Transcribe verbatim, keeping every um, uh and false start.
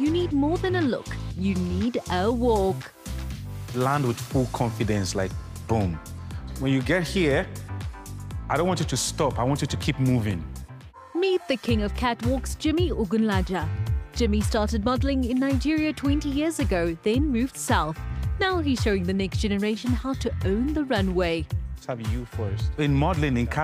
you need more than a look, you need a walk. Land with full confidence, like boom. When you get here, I don't want you to stop. I want you to keep moving. Meet the king of catwalks, Jimmy Ogunlaja. Jimmy started modeling in Nigeria twenty years ago, then moved south. Now he's showing the next generation how to own the runway. Let's have you first. In modeling, in